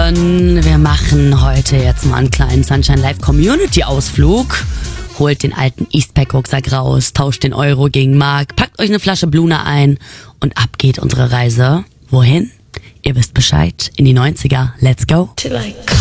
Hallöchen, wir machen heute jetzt mal einen kleinen Sunshine Live Community Ausflug. Holt den alten Eastpak Rucksack raus, tauscht den Euro gegen Mark, packt euch eine Flasche Bluna ein und ab geht unsere Reise. Wohin? Ihr wisst Bescheid, in die 90er. Let's go. Till I come.